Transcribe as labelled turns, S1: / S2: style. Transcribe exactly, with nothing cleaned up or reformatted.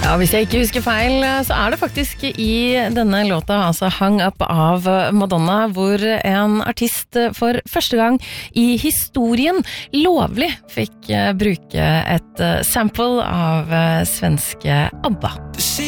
S1: Ja, hvis jeg ikke husker feil, så er det faktisk i denne låta, altså Hung Up av Madonna, hvor en artist for første gang i historien lovlig fikk bruke et sample av svenske ABBA.